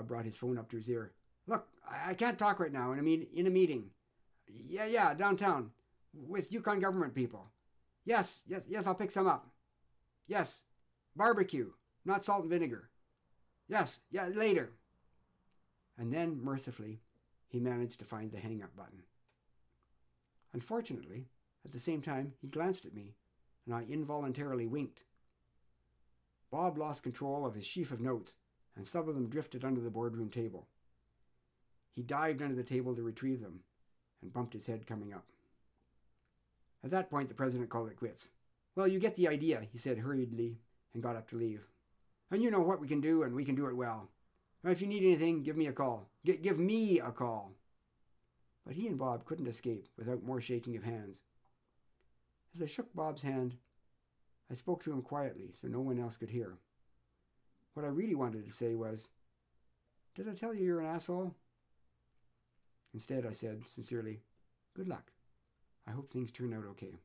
Bob brought his phone up to his ear. Look, I can't talk right now. In a meeting. Yeah, downtown. With Yukon government people. Yes, I'll pick some up. Yes, barbecue, not salt and vinegar. Yes, later. And then, mercifully, he managed to find the hang-up button. Unfortunately, at the same time, he glanced at me, and I involuntarily winked. Bob lost control of his sheaf of notes, and some of them drifted under the boardroom table. He dived under the table to retrieve them, and bumped his head coming up. At that point, the president called it quits. Well, you get the idea, he said hurriedly, and got up to leave. And you know what we can do, and we can do it well. If you need anything, give me a call. Give me a call. But he and Bob couldn't escape without more shaking of hands. As I shook Bob's hand, I spoke to him quietly so no one else could hear. What I really wanted to say was, "Did I tell you you're an asshole?" Instead, I said sincerely, "Good luck. I hope things turn out okay."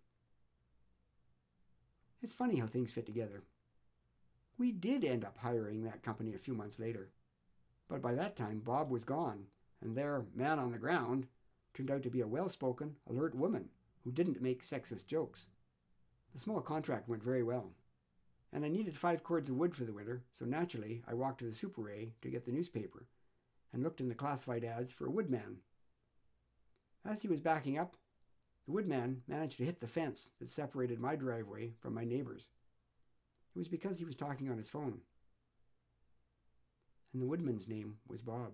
It's funny how things fit together. We did end up hiring that company a few months later. But by that time, Bob was gone, and their man on the ground turned out to be a well-spoken, alert woman who didn't make sexist jokes. The small contract went very well. And I needed 5 cords of wood for the winter, so naturally I walked to the Super A to get the newspaper and looked in the classified ads for a woodman. As he was backing up, the woodman managed to hit the fence that separated my driveway from my neighbor's. It was because he was talking on his phone. And the woodman's name was Bob.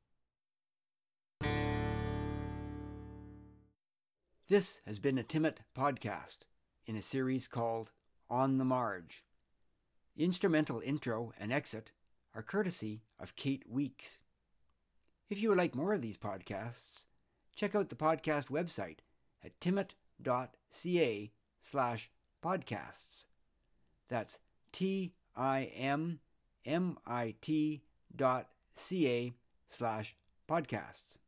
This has been a Timmit podcast in a series called On the Marge. The instrumental intro and exit are courtesy of Kate Weeks. If you would like more of these podcasts, check out the podcast website at timmit.ca/podcasts. That's TIMMIT.ca/podcasts.